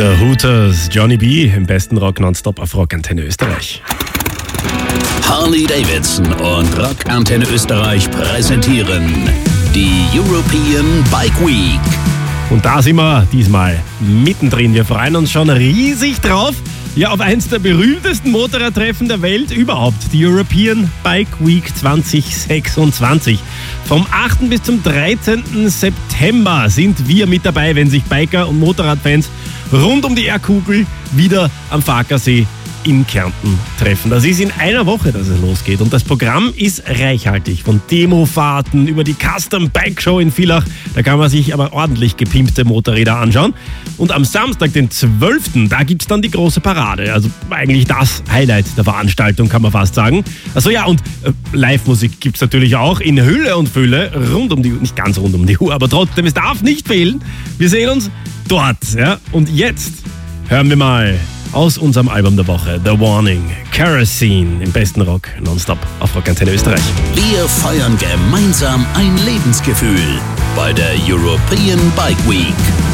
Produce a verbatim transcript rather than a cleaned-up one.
The Hooters, Johnny B. im besten Rock nonstop auf Rock Antenne Österreich. Harley Davidson und Rock Antenne Österreich präsentieren die European Bike Week. Und da sind wir diesmal mittendrin. Wir freuen uns schon riesig drauf. Ja, auf eins der berühmtesten Motorradtreffen der Welt überhaupt. Die European Bike Week zwanzig sechsundzwanzig. Vom achten bis zum dreizehnten September sind wir mit dabei, wenn sich Biker und Motorradfans rund um die Erdkugel wieder am Farkasee in Kärnten treffen. Das ist in einer Woche, dass es losgeht. Und das Programm ist reichhaltig. Von Demofahrten über die Custom Bike Show in Villach. Da kann man sich aber ordentlich gepimpte Motorräder anschauen. Und am Samstag, den zwölften da gibt es dann die große Parade. Also eigentlich das Highlight der Veranstaltung, kann man fast sagen. Also ja, und äh, Live-Musik gibt es natürlich auch in Hülle und Fülle. Rund um die Uhr, nicht ganz rund um die Uhr, aber trotzdem, es darf nicht fehlen. Wir sehen uns dort. Ja? Und jetzt hören wir mal aus unserem Album der Woche, The Warning, Kerosene, im besten Rock, nonstop auf Rock Antenne Österreich. Wir feiern gemeinsam ein Lebensgefühl bei der European Bike Week.